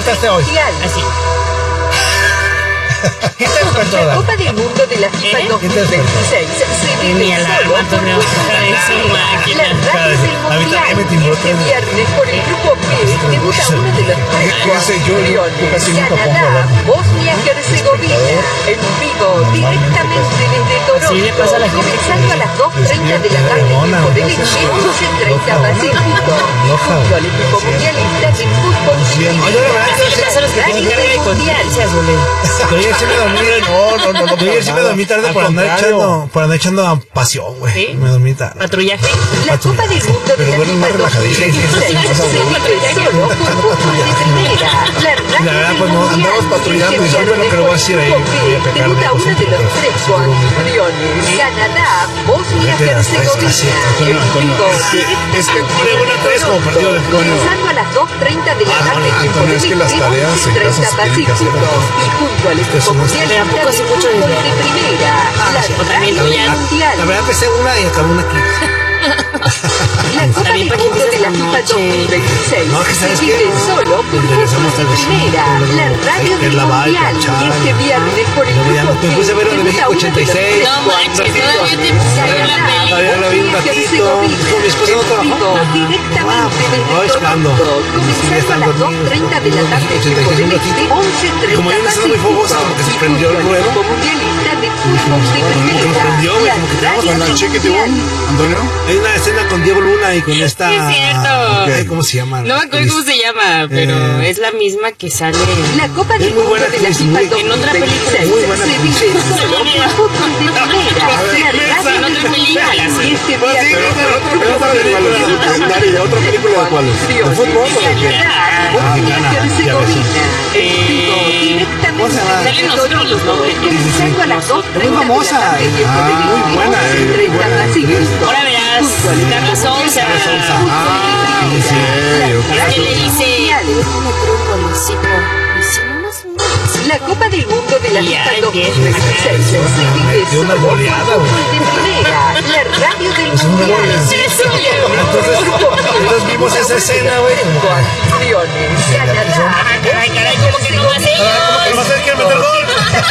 despertaste hoy? Así. ¿Quién te despertó? La Copa del Mundo de la FIFA 2026 se Ni vive alarma, solo por Antonio. Eso, Máquina. la radio del A mí también me Mundial. timbró Este todo. viernes por el grupo B debuta uno de los tres Fíjese, yo casi nunca pongo Canadá, alarma. Bosnia-Herzegovina, en vivo, directamente desde Toronto, Así le pasa a la gente. comenzando a las 2:30 de la tarde, tiempo del este, 11:30 Pacífico, junto al equipo mundialista de fútbol femenino. Oye, la verdad que Así le pasa a los que tienen carga de conciencias, güey. Pero yo sí me dormí. No. Yo sí me dormí tarde por andar echando pasión, güey. ¿Sí? Me dormí tarde. Patrullaje. La Copa del Mundo de Pero la duermes más FIFA relajadito. 2026 se vive solo por fútbol de primera. La verdad, pues no, andamos patrullando y saben lo que le voy a decir ahí. Voy a pecar de debuta uno de los tres coanfitriones. Canadá, Bosnia-Herzegovina. Es que tengo una 3 como partido de Comenzando a las 2:30 de la tarde, tiempo Antonio, del es que las este, tareas en 11:30 casa se tienen que hacer. Pacífico. Y junto al equipo Eso no es- mundialista Pero ¿a poco de hace mucho fútbol de- de primera. La o también radio ya- mundial. La verdad empecé una y acabé una aquí. La Copa También del para que Mundo de la empieces FIFA la noche. 2026 No, que se ¿sabes vive qué? solo por Regresamos fútbol de tardecito, primera. luego La radio hay que del lavar y mundial. planchar. Y este viernes por el Luego ya grupo me puse a ver lo de debuta México uno de los 86. tres No manches, todavía te pusiste a ver la peli. Todavía la vi un ratito. Mi esposa no trabajó. Directamente desde Ay, ¿cuándo? Toronto, comenzando a las 2:30 de la tarde, tiempo del este, 11:30 Y como hay una escena muy fogosa, porque se prendió el ruedo. Como mundialista de fútbol de Como que nos prendió, güey, como que primera. Con la Chiquiti Boom, Antonio. Hay una escena con Diego Luna y con esta. Sí, es cierto. Ay, ¿cómo se llama? No me acuerdo cómo se llama, pero es la misma que sale. La Copa del Es muy Mundo buena de la actriz, FIFA muy- en otra película. 2026 Muy buena se actriz. vive solo por fútbol de primera. La radio en otra del película, mundial. sí. Y este Pero viernes de otra película. Dari, ¿de otra película de cuál es? ¿De fútbol o de qué? Canadá, Bosnia-Herzegovina. En vivo, ¿Cómo se llama? directamente Salen desde nosotros los Toronto, nobles. comenzando a las 2:30 Muy famosa. de la tarde, tiempo del Ah, muy este, buena, 11:30 buena Pacífico. Ahora verás, Junto al Carlos equipo Sousa. mundialista de fútbol de primera. sí, ok. La Es que le radio dice, mundial. déjame truco, Luisito. Dice, nomás La Copa del Mundo de la Y FIFA ay, 2026 se vive dio una solo por goleada, fútbol güey. de primera. La radio del Es una mundial. goleada. Entonces vimos esa escena, güey. Anfitriones, Canadá. caray, ¿cómo que no hace? ¿No sé quién meter gol?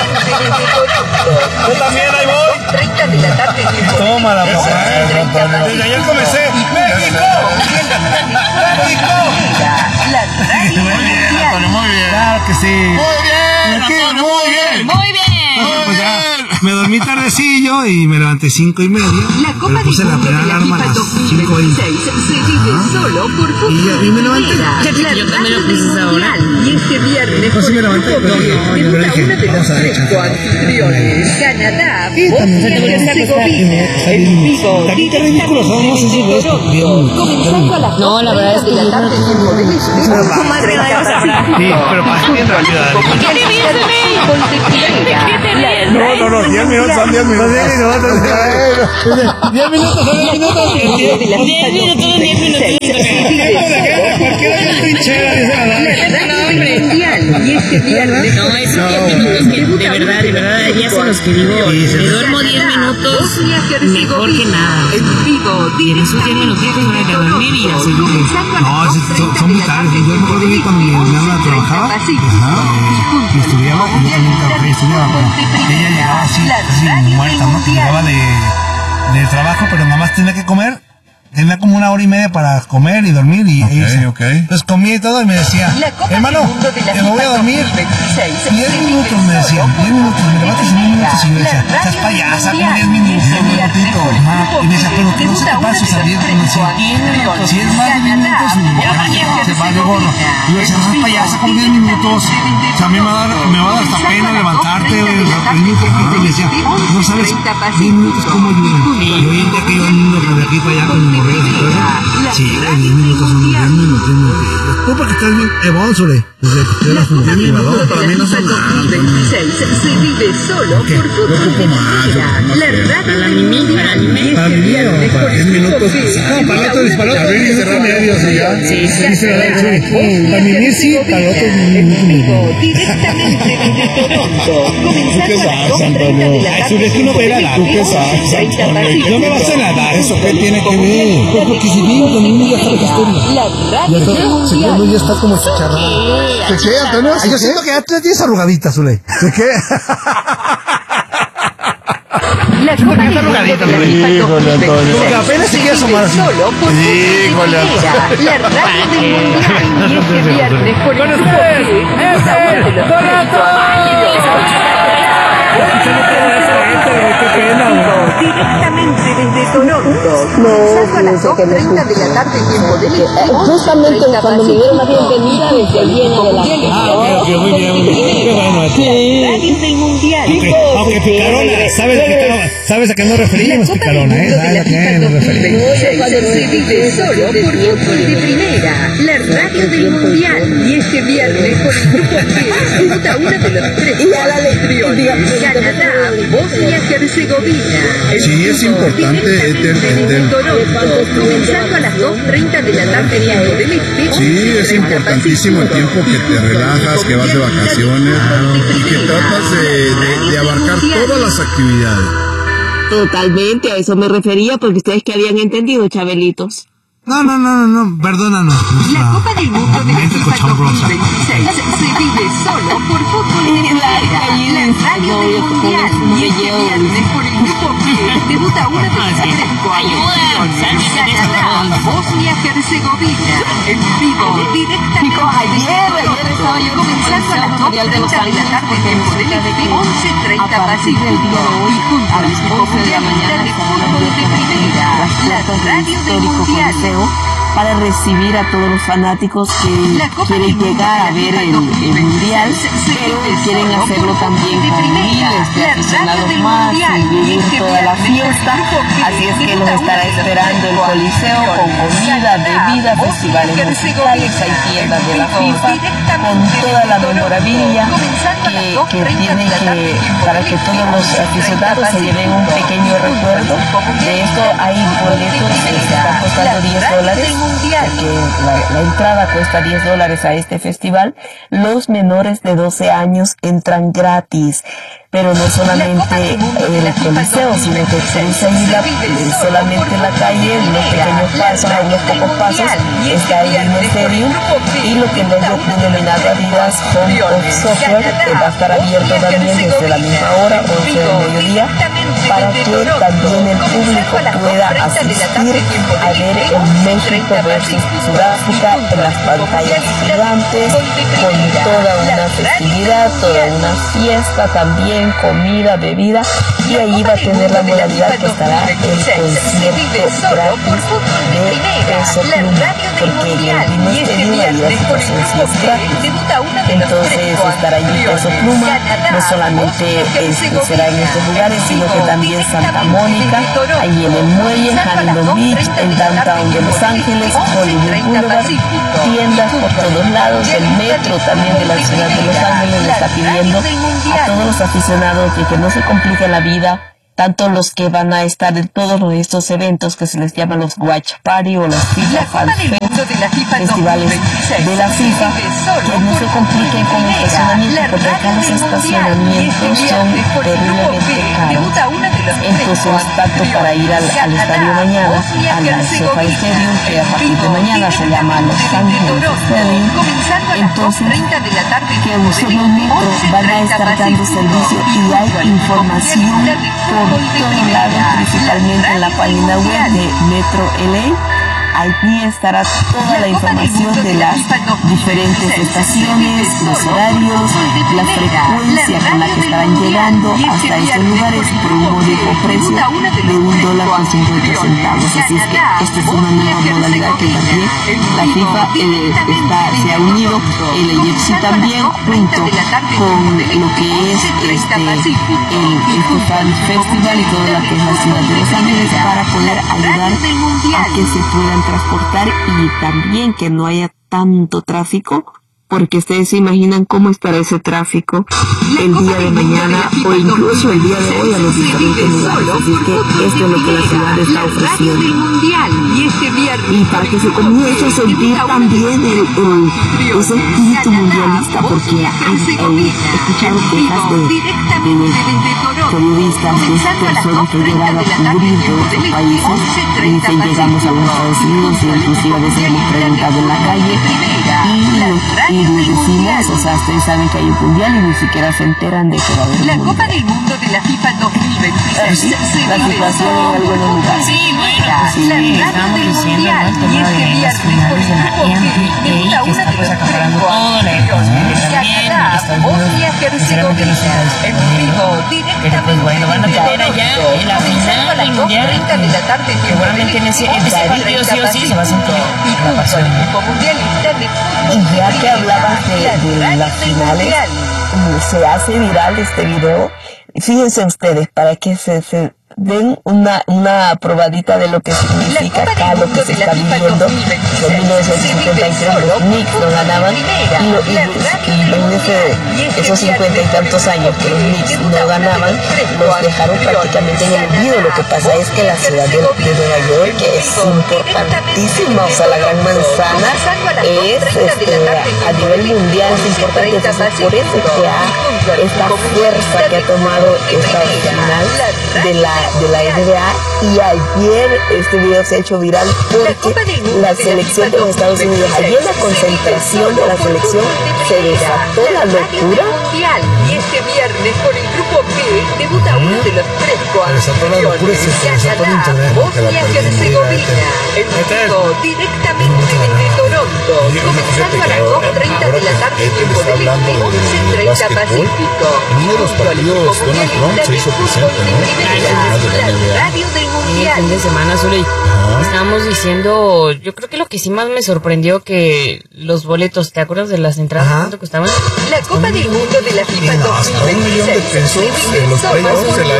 Yo también, ahí voy. 30 de la tarde, tiempo. Tómala, de papá. Desde ayer comencé. ¡México! ¡México! La radio mundial. Muy bien. Claro que sí. Muy bien, Antonio, muy bien. Muy bien. Pues ya, me dormí tardecillo y me levanté 5:30. La Copa Pero puse del la Mundo de primera la alarma a FIFA las 5:20. 2026 se vive solo por fútbol Y me levanté. de primera. Fíjate que yo también lo puse a esa hora. Y este viernes Pues sí por me el levanté, grupo pero B no, yo debuta dije, uno de los vamos a tres echar. coanfitriones. Canadá, Sí, también se te vuelve a Bosnia-Herzegovina. acostar. En vivo, También qué ridículos somos esos güeyes, porque bien. comenzando a las No, la verdad es que 2:30 de la tarde, tiempo del este, Comadre, la ibas a hablar. Sí, pero pasé bien rápido. mundialista de fútbol de primera. ¿Qué te ríes? No, 10 minutos son 10 minutos. 10 minutos. 10 minutos son 10 minutos. 10 minutos, 10 minutos. Cualquiera es un trinchera, dice la dama. Y este viernes No, esos 10 minutos que de verdad, hay días en los que digo, me duermo 10 minutos mejor que nada. Y en esos 10 minutitos me voy a dormir y a seguir. No, son vitales. Yo me acuerdo que cuando mi hermana trabajaba, y estudiaba, y yo también trabajaba y estudiaba, pero ella llegaba así muerta, ¿no? Que llegaba de trabajo, pero nada más tenía que comer. Tenía como 1 hora y media para comer y dormir y irse. Ok. Entonces comía y todo y me decía, hermano, me voy a dormir 10 minutos, me decía, 10 minutos, me levantas en 10 minutos y yo decía, estás payasa, como 10 minutos, un minutito. Y me decía, pero que no se te pase salir, y me decía, 10 minutos, si es más de 10 minutos, se va de gorro. Y yo decía, no seas payasa, como 10 minutos, o sea, a mí me va a dar hasta pena levantarte, muy poquito, y me decía, no sabes, 10 minutos cómo ayudan. Y hoy en día que yo ando de aquí para allá con morreos y todo eso, sí, 10 minutos son 10 minutos. Tú porque estás bien evónsole, desde que eras un jugador, para mí no son nada. 2026 se vive solo por fútbol de primera. La radio del mundial. Y Para este mi vida, viernes para por el 10 grupo minutos. B No, para debuta otro disparó, uno de abrir y los cerrar tres medios y ya. Sí, Para mí sí, para otros en vivo, directamente desde Toronto, comenzando a las 2:30 de la tarde. Tú qué sabes, Pacífico. no me vas a nadar. ¿Eso qué tiene que ver? qué? Pues porque si bien con niño ya está la historia. Ya está como chicharrado. ¿De qué, Antonio? Yo siento que ya tienes arrugadita, Zuley. ¿De qué? Porque está arrugadita, Zuley. Híjole, Antonio. Porque apenas se quiere asomar así. Híjole, Antonio. La radio del mundial. Y este viernes por el Grupo directamente desde Toronto. Salgo a las 2:30 de la tarde, tiempo del este. Justamente cuando me dieron la bienvenida desde allí en adelante. Ok, muy bien. Qué bueno esto. Radio del mundial. Aunque picarona, ¿sabes a qué nos referimos, picarona? ¿Sabes a qué nos referimos? Se vive solo por fútbol de primera. La radio del mundial. Y este viernes por el Grupo G debuta uno de los tres anfitriones. Canadá, Bosnia-Herzegovina. Sí, es importante desde Toronto, comenzando a las 2:30 de la tarde, tiempo del este. Sí, es importantísimo el tiempo que te relajas, que vas de vacaciones y que tratas de abarcar todas las actividades. Totalmente, a eso me refería, porque ustedes que habían entendido, Chabelitos. No, perdónanos. La Copa del Mundo de FIFA 2026 se vive solo por fútbol de primera. La radio del mundial. Y este viernes por el Grupo G debuta una de las tres coaliciones. Canadá, Bosnia-Herzegovina. En vivo, directamente comenzando a las 2:30 de la tarde, tiempo del este, 11:30 Pacífico. Y junto al equipo mundialista de fútbol de primera. La radio del mundial. Para recibir a todos los fanáticos que quieren llegar a ver el mundial, pero quieren hacerlo también con miles de aficionados más y vivir toda la fiesta. Así es que los estará esperando el Coliseo con comida, bebida, festivales musicales, hay tiendas de la FIFA con toda la memorabilia que tienen para que todos los aficionados se lleven un pequeño recuerdo. De esto hay boletos que están costando $10. Porque la entrada cuesta $10 a este festival. Los menores de 12 años entran gratis. Pero no solamente el Coliseo, sino que cruza ahí solamente la calle, unos pequeños pasos, unos pocos pasos, está el mismo Stadium, y lo que hemos denominado Adidas Home of Soccer, que va a estar abierto también desde la misma hora, 11 del mediodía, para que también el público pueda asistir a ver el México versus Sudáfrica en las pantallas gigantes, con toda una festividad, toda una fiesta también, comida, bebida, y ahí va a tener la modalidad que estará el concierto gratis de Peso Pluma, porque en el mismo estéreo hay las situaciones gratis. Entonces estará allí Peso Pluma, no solamente será en estos lugares, sino que también Santa Mónica, allí en el muelle, Huntington Beach, el downtown de Los Ángeles, Hollywood Boulevard, tiendas por todos lados, el metro también de la ciudad de Los Ángeles le está pidiendo a todos los aficionados que no se complique la vida, tanto los que van a estar en todos estos eventos que se les llaman los Watch Party o los FIFA Fan Fest, festivales de la FIFA, que no se compliquen con el estacionamiento, porque acá los estacionamientos son terriblemente caros. Entonces, tanto para ir al estadio mañana, al SoFi Stadium, que a partir de mañana se llama Los Ángeles Stadium, entonces que los metros van a estar dando servicio y hay información por todos lados, principalmente en la página web de Metro LA. Allí estará toda la información de las diferentes estaciones, los horarios, la frecuencia con la que estarán llegando hasta estos lugares por un módico precio de $1.50. Así es que esta es una nueva modalidad que también la FIFA se ha unido, el EFC también, junto con lo que es el Fan Festival y toda la que es la ciudad de Los Ángeles, para poder ayudar a que se puedan transportar y también que no haya tanto tráfico, porque ustedes se imaginan cómo estará ese tráfico el día de mañana o incluso el día de hoy a los diferentes lugares. Así que esto es lo que la ciudad está ofreciendo. Y para que se comience a sentir también ese espíritu mundialista, porque he escuchado quejas de periodistas, personas que llegan a cubrir de otros países y dicen llegamos a los Estados Unidos y inclusive a veces hemos preguntado en la calle y decimos, o sea, ustedes saben que hay un mundial y ni siquiera se enteran de que va a haber un La mundial. Copa del Mundo de la FIFA 2026 La situación en algunos lugares. Sí, bueno, pues sí, estamos diciendo, ¿no? El tema de las finales de la NBA, que está pues acaparando toda la economía también, Estados Unidos, sinceramente no se pero pues bueno, van a tener allá en la final del mundial, seguramente en ese partido sí o sí se va a sentir la pasión. Y ya que hablabas de las finales, se hace viral este video. Fíjense ustedes, para que se den una probadita de lo que significa acá, lo que se está viviendo. En 1953 los Knicks no ganaban y en esos 50 y tantos años que los Knicks no ganaban, los dejaron prácticamente en el olvido. Lo que pasa es que la ciudad de Nueva York es importantísima, o sea, la Gran Manzana es a nivel mundial es importante. Entonces por eso que esta fuerza que ha tomado esta final de la NBA, y ayer este video se ha hecho viral porque la selección de los Estados Unidos, ayer la concentración de la selección se desató la locura. Y este viernes con el grupo B debuta uno de los tres coanfitriones, Canadá, Bosnia y Herzegovina, en vivo directamente desde Toronto, comenzando a las 2:30 de la tarde tiempo del este, 11:30 Pacífico. Uno de los partidos, Donald Trump se hizo presente, ¿no? La radio del El fin de semana, Zuli, estábamos diciendo, yo creo que lo que sí más me sorprendió que los boletos, ¿te acuerdas de las entradas? ¿Cuánto costaban? La Copa del Mundo de la FIFA 2026. $1 millón de pesos en los playoffs de la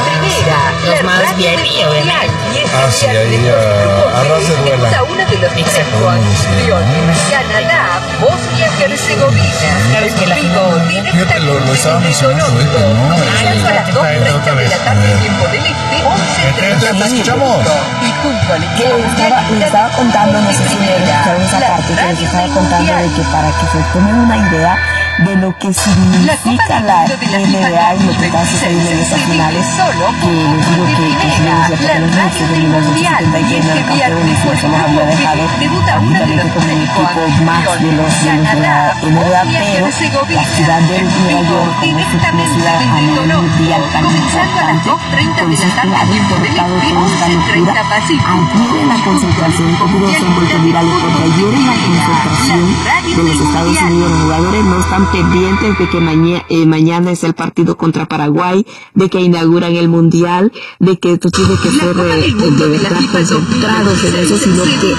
NBA. Los más VIP, obviamente. Sí, ahí a ras de duela. Uno de los tres coanfitriones, Canadá, Bosnia y Herzegovina. Claro, que la Fíjate, lo estaba mencionando, ¿no? Comenzando a las 2:30 de la tarde tiempo del este, 11:30 ¿Te escuchamos? y junto al Que les estaba contando, no sé si me escucharon esa parte, que les estaba contando de que para que se tomen una idea de lo que significa la NBA y lo que está sucediendo en estas finales, que les digo que si no es cierto que los Knicks de 1973 eran campeones y eso los había dejado prácticamente como un equipo más de los de la NBA, pero la ciudad de Nueva York, como es una ciudad a nivel mundial tan importante, entonces claro, derrotado toda esta locura. Ayer en la concentración, como se han vuelto virales, porque ayer en la concentración de los Estados Unidos los jugadores no están pendientes de que mañana es el partido contra Paraguay, de que inauguran el mundial, de que esto tiene que ser de verdad concentrados en eso, sino que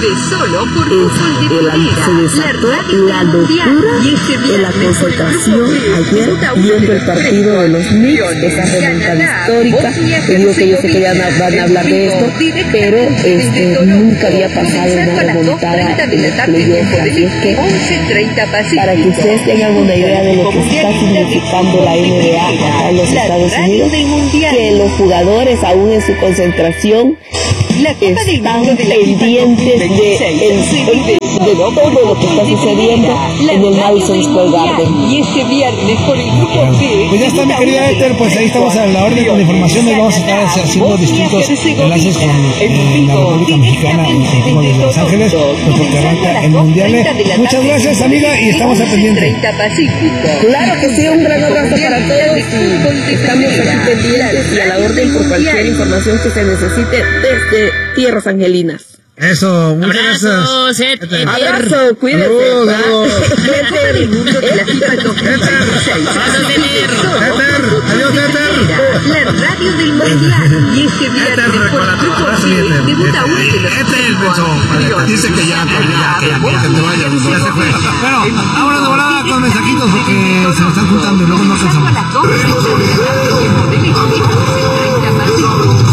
se desató la locura en la concentración ayer viendo el partido de los Knicks, esa remontada histórica. Te digo que yo sé que ya van a hablar de esto, pero nunca había pasado una remontada en los playoffs, así es que para que ustedes tengan una idea de lo que está significando la NBA acá en los Estados Unidos, que los jugadores aún en su concentración están pendientes de todo lo que está sucediendo en el Madison Square Garden. Y este viernes con el grupo B. Pues ya está, mi querida Esther, pues ahí estamos a la orden con la información. Hoy vamos a estar haciendo distintos enlaces con la República Mexicana, como desde Los Ángeles, pues porque arranca el mundial. Muchas gracias, amiga, y estamos al pendiente. Claro que sí, un gran abrazo para todos y estamos aquí pendientes y a la orden por cualquier información que se necesite desde Tierras Angelinas. Eso, muchas gracias. Abrazo, cuídense. Adiós, la radio del mundial. Y este viernes por el grupo B debuta uno de los Dice que ya te vayas, ya se fue. Bueno, ahora de volada con mensajitos porque se nos están juntando y luego no pensamos.